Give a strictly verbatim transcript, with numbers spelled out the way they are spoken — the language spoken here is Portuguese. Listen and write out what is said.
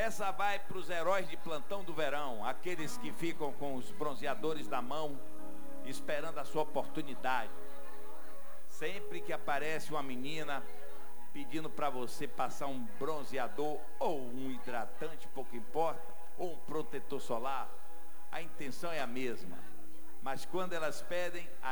Essa vai para os heróis de plantão do verão, aqueles que ficam com os bronzeadores na mão, esperando a sua oportunidade. Sempre que aparece uma menina pedindo para você passar um bronzeador ou um hidratante, pouco importa, ou um protetor solar, a intenção é a mesma. Mas quando elas pedem,